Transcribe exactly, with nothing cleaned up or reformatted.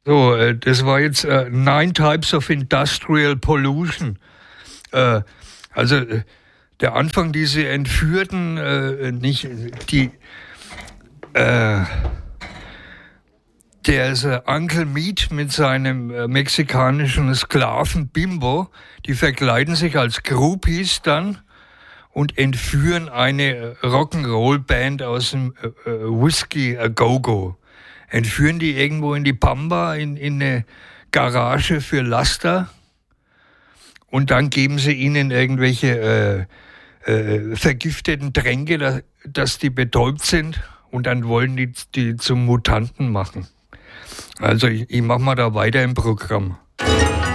So, äh, das war jetzt äh, Nine Types of Industrial Pollution. Äh, also äh, der Anfang, diese Entführten, äh, nicht die, äh, der ist äh, Uncle Meat mit seinem äh, mexikanischen Sklaven Bimbo, die verkleiden sich als Groupies dann und entführen eine Rock'n'Roll-Band aus dem äh, äh, Whiskey A Go-Go. Entführen die irgendwo in die Pampa, in, in eine Garage für Laster und dann geben sie ihnen irgendwelche äh, äh, vergifteten Tränke, da, dass die betäubt sind und dann wollen die die zum Mutanten machen. Also ich, ich mache mal da weiter im Programm.